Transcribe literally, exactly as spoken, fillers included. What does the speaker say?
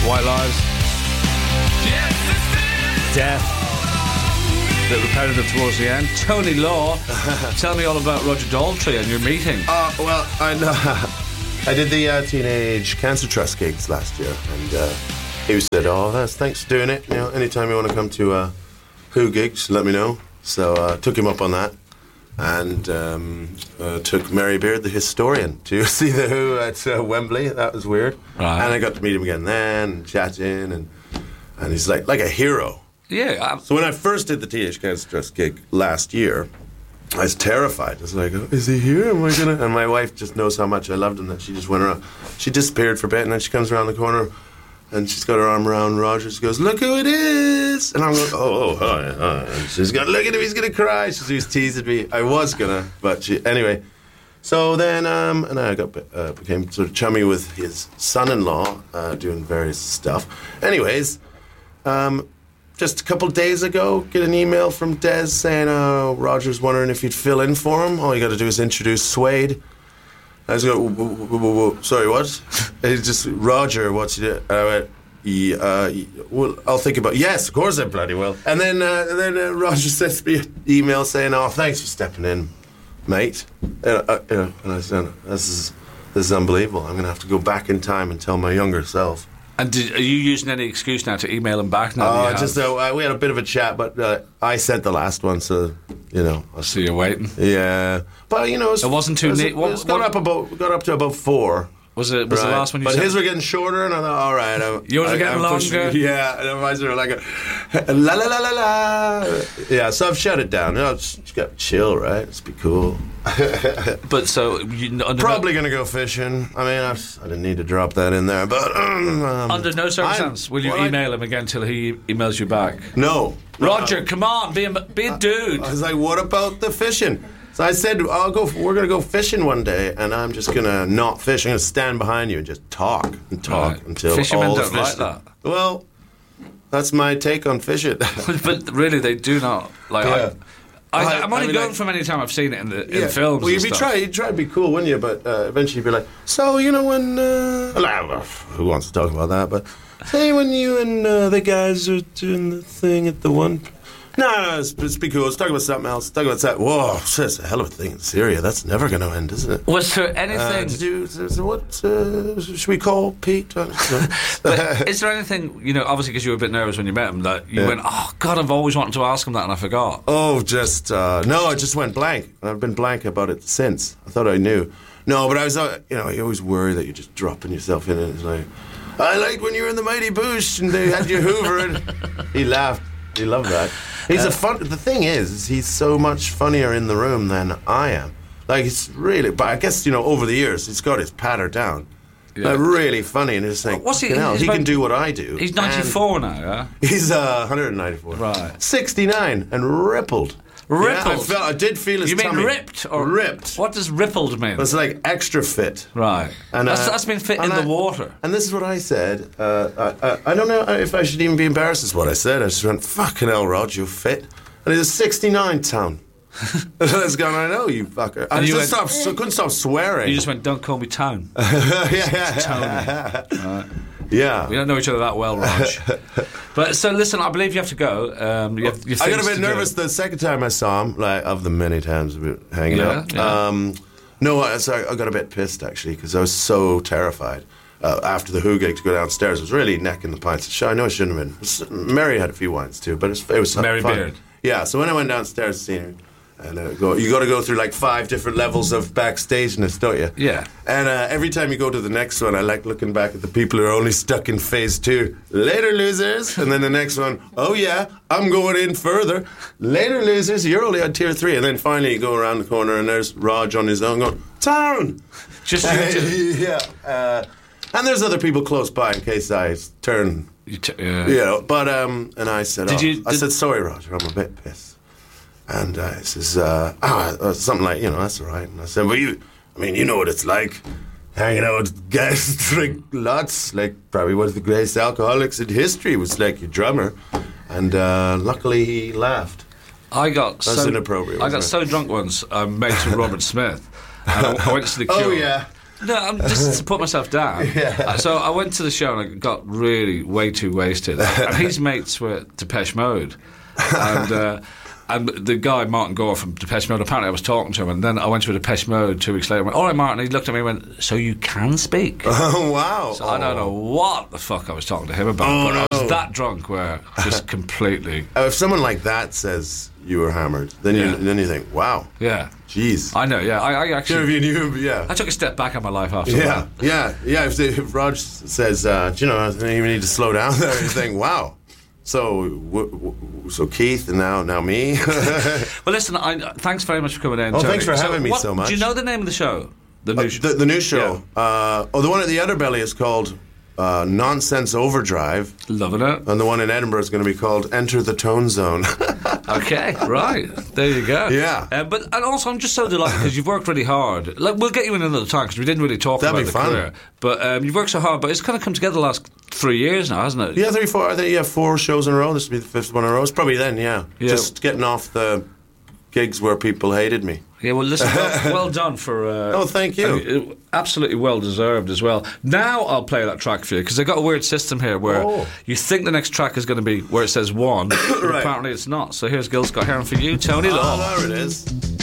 White Lies. Death. A bit repetitive towards the end. Tony Law, tell me all about Roger Daltrey and your meeting. Uh, well, I know. I did the uh, Teenage Cancer Trust gigs last year, and uh, he said, "Oh, that's thanks for doing it. You know, anytime you want to come to uh, Who gigs, let me know." So I uh, took him up on that, and um, uh, took Mary Beard, the historian, to see the Who at uh, Wembley. That was weird, right. And I got to meet him again then, and chatting, and and he's like like a hero. Yeah. I'm- so when I first did the Teenage Cancer Trust gig last year, I was terrified. I was like, oh, is he here? Am I gonna? And my wife just knows how much I loved him that she just went around. She disappeared for a bit, and then she comes around the corner, and she's got her arm around Roger. She goes, "Look who it is!" And I'm going, "Oh, oh, hi, hi." And she's going, "Look at him, he's gonna cry." She was teasing me. I was gonna, but she anyway. So then, um, and I got uh, became sort of chummy with his son-in-law, uh, doing various stuff. Anyways, um. Just a couple of days ago, get an email from Des saying, oh, Roger's wondering if you'd fill in for him. All you got to do is introduce Suede. I was going, whoa, whoa, whoa, whoa, sorry, what? And he's just, Roger, what's you do? I went, yeah, uh, well, I'll think about it. Yes, of course I bloody will. And then, uh, and then uh, Roger sends me an email saying, oh, thanks for stepping in, mate. And, uh, you know, and I said, this is, this is unbelievable. I'm going to have to go back in time and tell my younger self. And did, are you using any excuse now to email him back now? Oh, just uh, we had a bit of a chat, but uh, I sent the last one, so you know. So you're waiting. Yeah, but you know, it, was, it wasn't too neat. It, was, it got up about got up to about four. Was it? Was right. the last one you But sent? his were getting shorter, and I thought, all right, I'm, yours I, are getting I'm longer. Pushing, yeah, and mine are like a la la la la la. Yeah, so I've shut it down. You know, just, just got to chill, right? Let's be cool. But so you under probably no, gonna go fishing. I mean, I, I didn't need to drop that in there, but um, under no circumstance I'm, will you well, email I, him again till he emails you back. No, Roger, no. come on, be a be a dude. I was like, what about the fishing? So I said, I'll go. We're gonna go fishing one day, and I'm just gonna not fish. I'm gonna stand behind you and just talk and talk right. until fishermen all don't the fish like that. Well, that's my take on fishing. But really, they do not like. Yeah. I, I, I, I'm only I mean, going I, from any time I've seen it in the in yeah. films. Well, you'd and be stuff. try, you'd try to be cool, wouldn't you? But uh, eventually, you'd be like, so you know when? Uh, who wants to talk about that? But say when you and uh, the guys are doing the thing at the one. No, no, let's, let's be cool. Let's talk about something else. Talk about that. Whoa, that's a hell of a thing in Syria. That's never going to end, isn't it? Was there anything? Uh, did you, so what uh, should we call Pete? Uh, no. But is there anything, you know, obviously because you were a bit nervous when you met him, that you yeah. went, oh, God, I've always wanted to ask him that and I forgot? Oh, just, uh, no, it just went blank. I've been blank about it since. I thought I knew. No, but I was, uh, you know, you always worry that you're just dropping yourself in it. It's like, I liked when you were in the Mighty Boosh and they had you Hoover. And he laughed. He loved that. He's uh, a fun. The thing is, is, he's so much funnier in the room than I am. Like, it's really. But I guess, you know, over the years, he's got his patter down. Yeah. Like, really funny, and it's like, what's he? Hell, he about, can do what I do. He's ninety-four now, yeah. He's uh, one hundred ninety-four. Right. sixty-nine and rippled. Rippled. Yeah, I, felt, I did feel his You mean tummy. ripped or ripped? What does rippled mean? It's like extra fit. Right. And that's, uh, that's been fit in I, the water. And this is what I said. Uh, I, I, I don't know if I should even be embarrassed. Is what I said. I just went, "Fucking hell, Rod, you're fit." And he's a sixty-nine town. I was going, I know, you fucker. I just went, stopped, so couldn't stop swearing. You just went, don't call me Town. yeah, yeah. Tony. Right. Yeah. We don't know each other that well, Raj. But so listen, I believe you have to go. Um, you have, you have I got a bit nervous do. the second time I saw him, like of the many times we were hanging yeah, out. Yeah. Um, no, I, sorry, I got a bit pissed actually because I was so terrified. Uh, after the Who gig to go downstairs, I was really necking the pints of show. I know I shouldn't have been. It was, Mary had a few wines too, but it was, it was Mary fun. Beard. Yeah, so when I went downstairs to see her, and uh, go, you got to go through like five different levels of backstageness, don't you? Yeah. And uh, every time you go to the next one, I like looking back at the people who are only stuck in phase two. Later, losers. And then the next one, oh yeah, I'm going in further. Later, losers, you're only on tier three. And then finally you go around the corner and there's Raj on his own going, Town! Just, uh, just yeah. Uh, and there's other people close by in case I turn. You, t- yeah. you know, but, um, and I said, did oh, you, I did said, sorry, Roger, I'm a bit pissed. And uh, he says, uh, oh, something like, you know, that's all right. And I said, well, you, I mean, you know what it's like. Hanging out with guys drink lots. Like, probably one of the greatest alcoholics in history was like your drummer. And uh, luckily he laughed. I got That's so inappropriate. I got it? so drunk once, I met with Robert Smith. And I, I went to the Cure. Oh, yeah. No, I'm just to put myself down. Yeah. So I went to the show and I got really way too wasted. And his mates were Depeche Mode. And... Uh, And the guy, Martin Gore from Depeche Mode, apparently I was talking to him, and then I went to a Depeche Mode two weeks later and went, all right, Martin, he looked at me and went, so you can speak? Oh, wow. So oh. I don't know what the fuck I was talking to him about, oh, but no. I was that drunk where just completely... Uh, if someone like that says you were hammered, then, yeah. you, then you think, wow. Yeah. Jeez. I know, yeah. I, I actually... Sure, if you knew, yeah. I took a step back in my life after yeah, that. Yeah, yeah. If, they, if Rog says, uh, do you know, I think you need to slow down there, you think, wow. So, w- w- so Keith, and now now me. Well, listen, I, thanks very much for coming in. Oh, Tony. thanks for having so me what, so much. Do you know the name of the show? The new, uh, sh- the, the new show. Yeah. Uh, oh, the one at the Underbelly is called uh, Nonsense Overdrive. Loving it. And the one in Edinburgh is going to be called Enter the Tone Zone. Okay, right. There you go. Yeah. Uh, but and also, I'm just so delighted because you've worked really hard. Like, we'll get you in another time because we didn't really talk That'd about be the fun. career. But um, you've worked so hard, but it's kind of come together the last three years now, hasn't it? Yeah, three, four. I think yeah, four shows in a row. This will be the fifth one in a row. It's probably then, yeah. yeah. Just getting off the gigs where people hated me. Yeah, well, listen, well, well done for... Uh, oh, thank you. Uh, absolutely well-deserved as well. Now I'll play that track for you, because they've got a weird system here where oh. you think the next track is going to be where it says one, but right. apparently it's not. So here's Gil Scott-Heron for you, Tony Law. Oh, there it is.